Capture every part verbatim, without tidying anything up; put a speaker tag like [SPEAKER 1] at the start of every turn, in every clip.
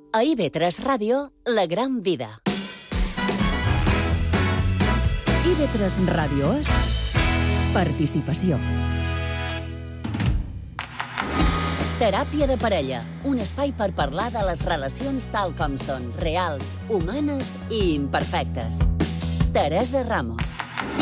[SPEAKER 1] A I V tres Ràdio, La Gran Vida.
[SPEAKER 2] I V tres Ràdio és participació.
[SPEAKER 1] Teràpia de parella, un espai per parlar de les relacions tal com són, reals, humanes i imperfectes. Teresa Ramos.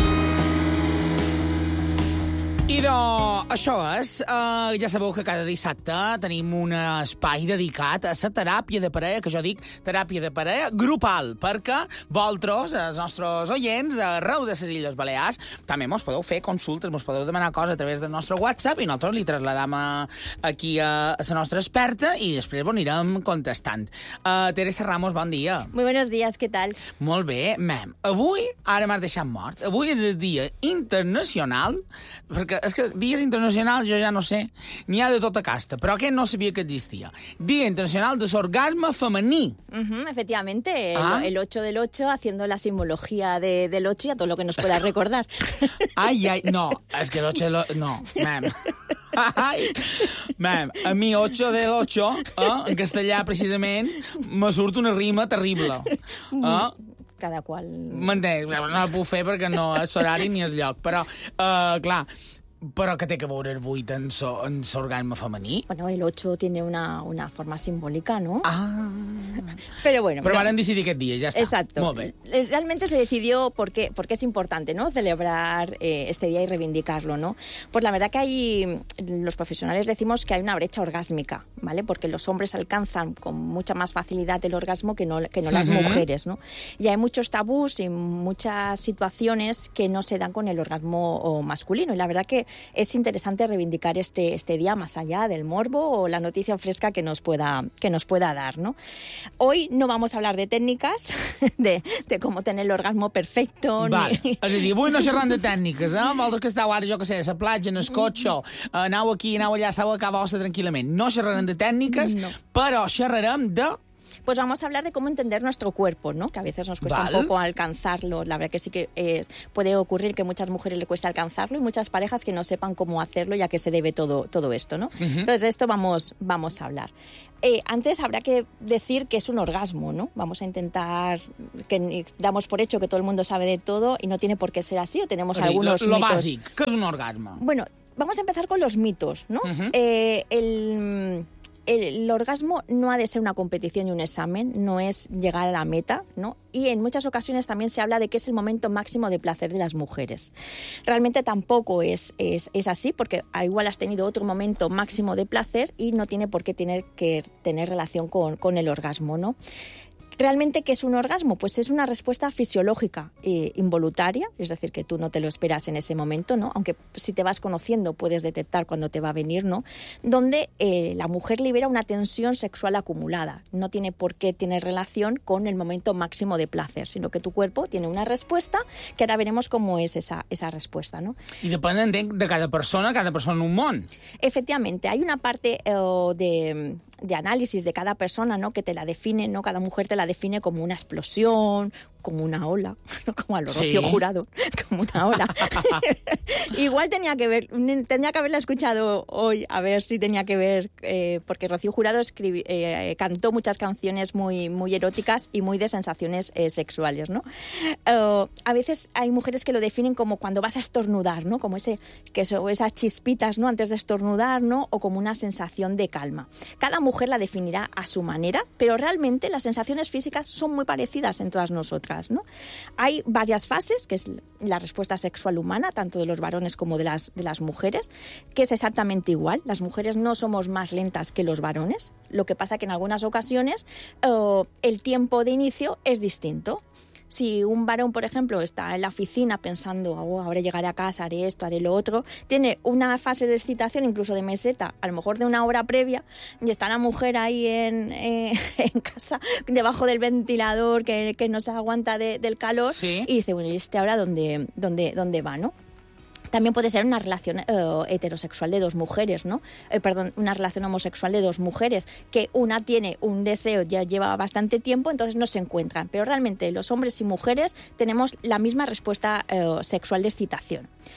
[SPEAKER 3] I de, això és, uh, ja sabeu que cada dissabte tenim un espai dedicat a la teràpia de parella, que jo dic teràpia de parella grupal, perquè vosaltres, els nostres oients, arreu de les Illes Balears, també mos podeu fer consultes, mos podeu demanar coses a través del nostre WhatsApp i nosaltres li trasladam a, aquí a, a la nostra experta i després ho anirem contestant. Uh, Teresa Ramos, bon dia.
[SPEAKER 4] Muy buenos días, ¿qué tal?
[SPEAKER 3] Molt bé, mem. Avui, ara m'has deixat mort, avui és el dia internacional, perquè és que dies internacionals jo ja no sé, n'hi ha de tota casta, però aquest no sabia que existia. Dia internacional de l'orgasme femení.
[SPEAKER 4] Uh-huh, efectivamente,
[SPEAKER 3] ¿Ah?
[SPEAKER 4] el, el ocho del ocho, haciendo la simbología de, del ocho y a todo lo que nos pueda es que... recordar.
[SPEAKER 3] Ai, ai, no, és que l'ocho del ocho, no, mem. Ai, mem, a mi ocho del ocho, eh, en castellà precisament, me surt una rima terrible. Eh?
[SPEAKER 4] Cada qual...
[SPEAKER 3] M'entens? No la puc fer perquè no és horari ni és lloc, però, uh, clar, però que té que veure el vuit en l'orgasme femení?
[SPEAKER 4] Bueno, el ocho tiene una, una forma simbólica, ¿no?
[SPEAKER 3] Ah...
[SPEAKER 4] Pero bueno...
[SPEAKER 3] Pero van a decidir aquest dia, ya está.
[SPEAKER 4] Exacto.
[SPEAKER 3] Molt bé.
[SPEAKER 4] Realmente se decidió porque, porque es importante, ¿no?, celebrar eh, este día y reivindicarlo, ¿no? Pues la verdad que hay... Los profesionales decimos que hay una brecha orgásmica, ¿vale? Porque los hombres alcanzan con mucha más facilidad el orgasmo que no, que no las uh-huh. mujeres, ¿no? Y hay muchos tabús y muchas situaciones que no se dan con el orgasmo masculino. Y la verdad que es interesante reivindicar este, este día más allá del morbo o la noticia fresca que nos pueda, que nos pueda dar, ¿no? Hoy no vamos a hablar de técnicas, de, de cómo tener el orgasmo perfecto.
[SPEAKER 3] Vale.
[SPEAKER 4] Ni...
[SPEAKER 3] És a dir, avui no xerrem de tècniques, eh? Vosaltres que esteu ara, jo que sé, a la platja, en el cotxe, aneu aquí, aneu allà, sabeu a acabar vostra tranquil·lament. No xerrarem de tècniques, no. Però xerrarem de...
[SPEAKER 4] Pues vamos a hablar de cómo entender nuestro cuerpo, ¿no? Que a veces nos cuesta ¿Vale? un poco alcanzarlo. La verdad que sí que es, puede ocurrir que a muchas mujeres le cuesta alcanzarlo y muchas parejas que no sepan cómo hacerlo y a qué se debe todo, todo esto, ¿no? Uh-huh. Entonces de esto vamos, vamos a hablar. Eh, antes habrá que decir que es un orgasmo, ¿no? Vamos a intentar que damos por hecho que todo el mundo sabe de todo y no tiene por qué ser así, o tenemos
[SPEAKER 3] Oye,
[SPEAKER 4] algunos
[SPEAKER 3] lo, lo
[SPEAKER 4] mitos.
[SPEAKER 3] bàsic, què és un orgasme?
[SPEAKER 4] Bueno, vamos a empezar con los mitos, ¿no? Uh-huh. Eh, el... El orgasmo no ha de ser una competición y un examen, no es llegar a la meta, ¿no? Y en muchas ocasiones también se habla de que es el momento máximo de placer de las mujeres. Realmente tampoco es, es, es así, porque igual has tenido otro momento máximo de placer y no tiene por qué tener que tener relación con, con el orgasmo, ¿no? ¿Realmente qué es un orgasmo? Pues es una respuesta fisiológica e involuntaria, es decir, que tú no te lo esperas en ese momento, ¿no? Aunque si te vas conociendo puedes detectar cuando te va a venir, ¿no? Donde eh, la mujer libera una tensión sexual acumulada. No tiene por qué tener relación con el momento máximo de placer, sino que tu cuerpo tiene una respuesta que ahora veremos cómo es esa, esa respuesta, ¿no?
[SPEAKER 3] I depèn de, de cada persona, cada persona en un món.
[SPEAKER 4] Efectivamente, hay una parte eh, de... de análisis de cada persona, ¿no?, que te la define, ¿no? Cada mujer te la define como una explosión, como una ola, ¿no? Como a lo Rocío
[SPEAKER 3] sí.
[SPEAKER 4] Jurado, como una ola. Igual tenía que ver, tenía que haberla escuchado hoy, a ver si tenía que ver, eh, porque Rocío Jurado escribi, eh, cantó muchas canciones muy, muy eróticas y muy de sensaciones eh, sexuales, ¿no? Uh, a veces hay mujeres que lo definen como cuando vas a estornudar, ¿no? Como ese, que eso, esas chispitas, ¿no?, antes de estornudar, ¿no? O como una sensación de calma. Cada mujer la definirá a su manera, pero realmente las sensaciones físicas son muy parecidas en todas nosotras, ¿no? Hay varias fases, que es la respuesta sexual humana, tanto de los varones como de las, de las mujeres, que es exactamente igual. Las mujeres no somos más lentas que los varones, lo que pasa que en algunas ocasiones uh, el tiempo de inicio es distinto. Si un varón, por ejemplo, está en la oficina pensando, oh, ahora llegaré a casa, haré esto, haré lo otro, tiene una fase de excitación, incluso de meseta, a lo mejor de una hora previa, y está la mujer ahí en, eh, en casa, debajo del ventilador, que, que no se aguanta de, del calor,
[SPEAKER 3] sí.
[SPEAKER 4] Y dice, bueno, ¿y este ahora dónde, dónde, dónde va, no? También puede ser una relación uh, heterosexual de dos mujeres, ¿no? Eh, perdón, una relación homosexual de dos mujeres, que una tiene un deseo, ya lleva bastante tiempo, entonces no se encuentran. Pero realmente los hombres y mujeres tenemos la misma respuesta uh, sexual de excitación.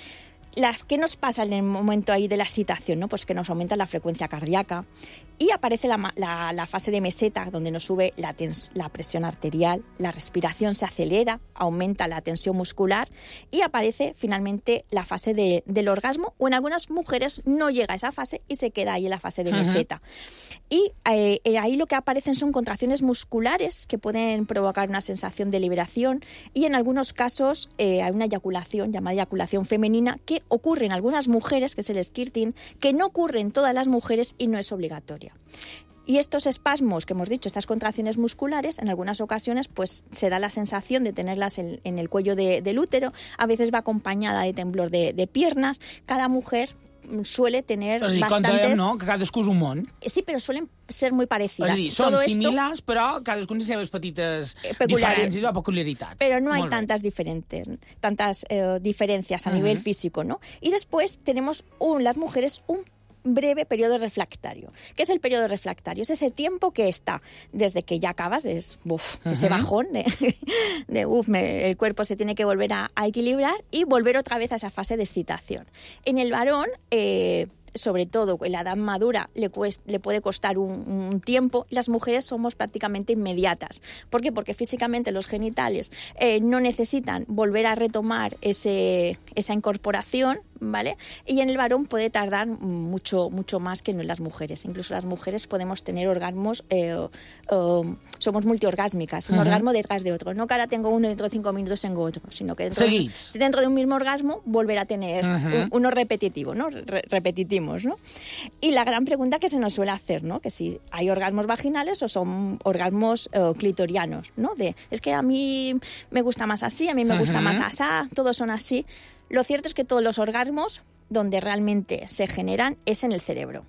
[SPEAKER 4] La, ¿Qué nos pasa en el momento ahí de la excitación? ¿No? Pues que nos aumenta la frecuencia cardíaca y aparece la, la, la fase de meseta, donde nos sube la, tens, la presión arterial, la respiración se acelera, aumenta la tensión muscular y aparece finalmente la fase de, del orgasmo, o en algunas mujeres no llega a esa fase y se queda ahí en la fase de meseta. Uh-huh. Y eh, ahí lo que aparecen son contracciones musculares que pueden provocar una sensación de liberación y en algunos casos eh, hay una eyaculación llamada eyaculación femenina que ocurre en algunas mujeres, que es el squirting, que no ocurre en todas las mujeres y no es obligatoria. Y estos espasmos que hemos dicho, estas contracciones musculares, en algunas ocasiones pues se da la sensación de tenerlas en, en el cuello de, del útero, a veces va acompañada de temblor de, de piernas. Cada mujer suele tener
[SPEAKER 3] és a dir,
[SPEAKER 4] bastantes...
[SPEAKER 3] Com dèiem, no? Que cadascú és un món.
[SPEAKER 4] Sí, però suelen ser muy parecidas.
[SPEAKER 3] És a dir, són
[SPEAKER 4] Todo
[SPEAKER 3] similars,
[SPEAKER 4] esto...
[SPEAKER 3] però cadascú té les seves petites
[SPEAKER 4] Peculiar...
[SPEAKER 3] diferències o peculiaritats.
[SPEAKER 4] Pero no hay
[SPEAKER 3] Molt bé.
[SPEAKER 4] tantas diferentes, tantas eh, diferencias a uh-huh. nivel físico, ¿no? Y después tenemos un, las mujeres un breve periodo refractario. ¿Qué es el periodo refractario? Es ese tiempo que está desde que ya acabas, es uf, uh-huh. ese bajón de, de uf, me, el cuerpo se tiene que volver a, a equilibrar y volver otra vez a esa fase de excitación. En el varón, eh, sobre todo en la edad madura, le, cuest, le puede costar un, un tiempo. Las mujeres somos prácticamente inmediatas. ¿Por qué? Porque físicamente los genitales eh, no necesitan volver a retomar ese, esa incorporación, ¿vale? Y en el varón puede tardar mucho, mucho más que en las mujeres. Incluso las mujeres podemos tener orgasmos, eh, eh, somos multiorgásmicas, un uh-huh. orgasmo detrás de otro. No que ahora tengo uno, dentro de cinco minutos tengo otro, sino que dentro, de, dentro de un mismo orgasmo volver a tener uh-huh. un, uno repetitivo, ¿no? Re- repetimos, ¿no? Y la gran pregunta que se nos suele hacer, ¿no? Que si hay orgasmos vaginales o son orgasmos eh, clitorianos, ¿no? De, es que a mí me gusta más así, a mí me uh-huh. gusta más asá, todos son así. Lo cierto es que todos los orgasmos donde realmente se generan es en el cerebro.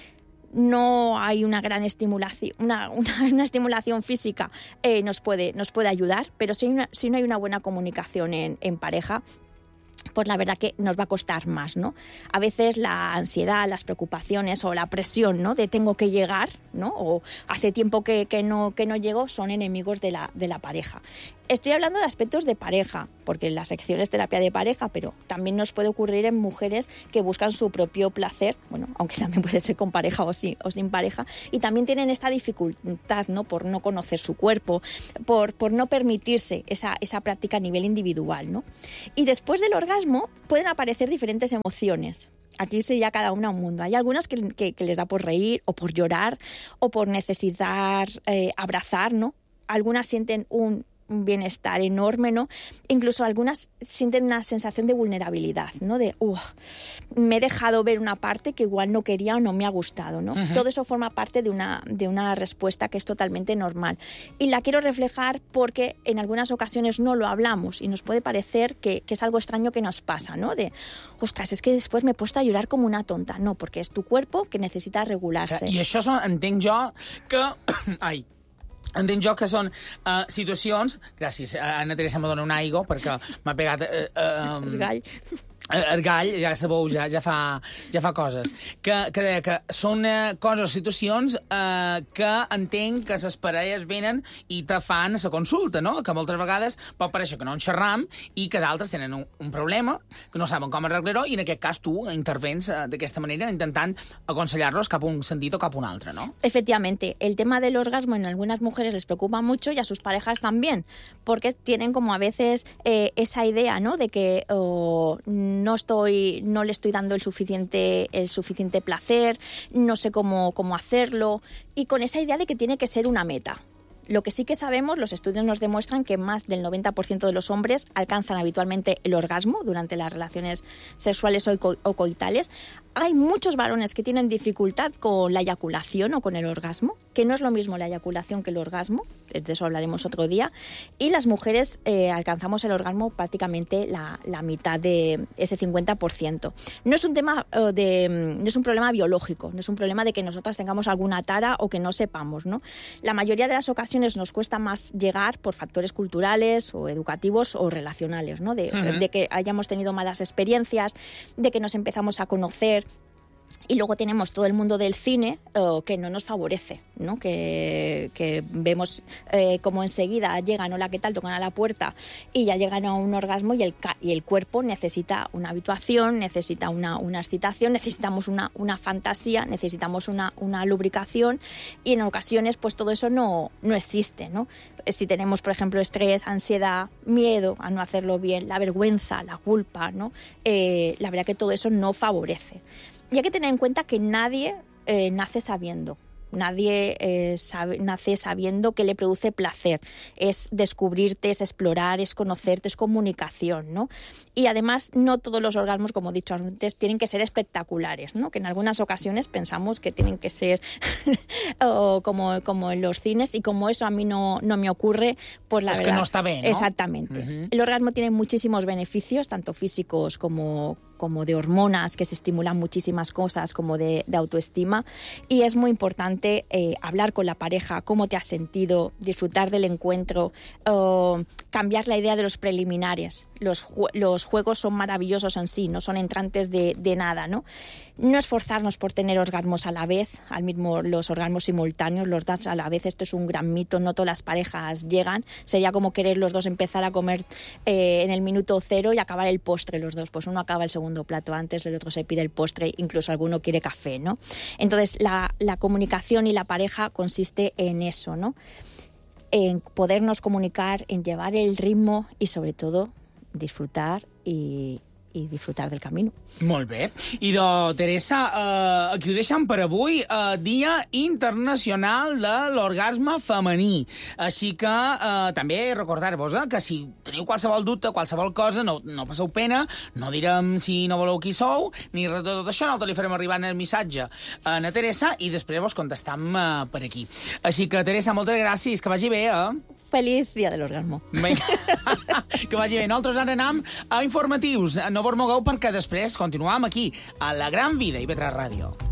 [SPEAKER 4] No hay una gran estimulación, una, una, una estimulación física eh, nos puede, nos puede ayudar, pero si, hay una, si no hay una buena comunicación en, en pareja, pues la verdad que nos va a costar más, ¿no? A veces la ansiedad, las preocupaciones o la presión, ¿no? De tengo que llegar, ¿no? O hace tiempo que, que, no, que no llego, son enemigos de la, de la pareja. Estoy hablando de aspectos de pareja, porque la sección es terapia de pareja, pero también nos puede ocurrir en mujeres que buscan su propio placer, bueno, aunque también puede ser con pareja o, sí, o sin pareja, y también tienen esta dificultad, ¿no? Por no conocer su cuerpo, por, por no permitirse esa, esa práctica a nivel individual, ¿no? Y después del orgasmo pueden aparecer diferentes emociones. Aquí sería cada una un mundo. Hay algunas que, que, que les da por reír o por llorar o por necesitar eh, abrazar, ¿no? Algunas sienten un un bienestar enorme, ¿no? Incluso algunas sienten una sensación de vulnerabilidad, ¿no? De, uh, me he dejado ver una parte que igual no quería o no me ha gustado, ¿no? Uh-huh. Todo eso forma parte de una, de una respuesta que es totalmente normal. Y la quiero reflejar porque en algunas ocasiones no lo hablamos y nos puede parecer que, que es algo extraño que nos pasa, ¿no? De, ostras, es que después me he puesto a llorar como una tonta. No, porque es tu cuerpo que necesita regularse.
[SPEAKER 3] I això són, entenc jo que... Ai, entenc jo que són uh, situacions... Gràcies, Anna Teresa me dona un aigua perquè m'ha pegat... Uh, uh,
[SPEAKER 4] El gall.
[SPEAKER 3] El gall, ja sabeu, ja, ja, fa, ja fa coses. Que, que, que són uh, coses, situacions uh, que entenc que les parelles venen i te fan la consulta, no? Que moltes vegades pot parèixer que no en xerram i que d'altres tenen un, un problema, que no saben com arreglar-ho, i en aquest cas tu intervens uh, d'aquesta manera intentant aconsellar-los cap a un sentit o cap a un altre, ¿no?
[SPEAKER 4] Efectivamente, el tema del orgasmo en algunas mujeres les preocupa mucho y a sus parejas también, porque tienen como a veces eh, esa idea, ¿no? De que oh, no estoy, no le estoy dando el suficiente, el suficiente placer, no sé cómo, cómo hacerlo, y con esa idea de que tiene que ser una meta. Lo que sí que sabemos, los estudios nos demuestran que más del noventa por ciento de los hombres alcanzan habitualmente el orgasmo durante las relaciones sexuales o, co- o coitales. Hay muchos varones que tienen dificultad con la eyaculación o con el orgasmo, que no es lo mismo la eyaculación que el orgasmo, de eso hablaremos otro día, y las mujeres eh, alcanzamos el orgasmo prácticamente la, la mitad de ese cincuenta por ciento. No es un tema uh, de, no es un problema biológico, no es un problema de que nosotras tengamos alguna tara o que no sepamos, ¿no? La mayoría de las ocasiones nos cuesta más llegar por factores culturales o educativos o relacionales, ¿no? De, uh-huh. de que hayamos tenido malas experiencias, de que nos empezamos a conocer Y luego tenemos todo el mundo del cine eh, que no nos favorece, ¿no? Que, que vemos eh, como enseguida llegan, hola, ¿qué tal?, tocan a la puerta y ya llegan a un orgasmo y el, y el cuerpo necesita una habituación, necesita una, una excitación, necesitamos una, una fantasía, necesitamos una, una lubricación y en ocasiones pues todo eso no, no existe, ¿no? Si tenemos, por ejemplo, estrés, ansiedad, miedo a no hacerlo bien, la vergüenza, la culpa, ¿no? Eh, la verdad que todo eso no favorece. Y hay que tener en cuenta que nadie eh, nace sabiendo. Nadie eh, sabe, nace sabiendo que le produce placer. Es descubrirte, es explorar, es conocerte, es comunicación, ¿no? Y además, no todos los orgasmos, como he dicho antes, tienen que ser espectaculares, ¿no? Que en algunas ocasiones pensamos que tienen que ser o como, como en los cines, y como eso a mí no, no me ocurre, pues la
[SPEAKER 3] es
[SPEAKER 4] verdad...
[SPEAKER 3] que no está bien, ¿no?
[SPEAKER 4] Exactamente. Uh-huh. El orgasmo tiene muchísimos beneficios, tanto físicos como, como de hormonas, que se estimulan muchísimas cosas, como de, de autoestima, y es muy importante Eh, hablar con la pareja, cómo te has sentido, disfrutar del encuentro, uh, cambiar la idea de los preliminares. Los, ju- los juegos son maravillosos en sí, no son entrantes de, de nada, ¿no? No esforzarnos por tener orgasmos a la vez, al mismo los orgasmos simultáneos, los dos a la vez. Esto es un gran mito, no todas las parejas llegan. Sería como querer los dos empezar a comer eh, en el minuto cero y acabar el postre los dos. Pues uno acaba el segundo plato antes, el otro se pide el postre, incluso alguno quiere café, ¿no? Entonces la, la comunicación y la pareja consiste en eso, ¿no? En podernos comunicar, en llevar el ritmo y sobre todo disfrutar y, i disfrutar del camí.
[SPEAKER 3] Molt bé. I de Teresa, eh, aquí ho deixem per avui, eh, Dia Internacional de l'Orgasme Femení. Així que eh, també recordar-vos eh, que si teniu qualsevol dubte, qualsevol cosa, no, no passeu pena, no direm si no voleu qui sou, ni res de tot això, nosaltres li farem arribar el missatge a na Teresa i després vos contestam eh, per aquí. Així que, Teresa, moltes gràcies, que vagi bé, eh?
[SPEAKER 4] Feliz Dia de l'Orgasmo.
[SPEAKER 3] Que vagi bé. Nosaltres ara anem a informatius. No vos mogueu perquè després continuam aquí, a La Gran Vida i Vetra Ràdio.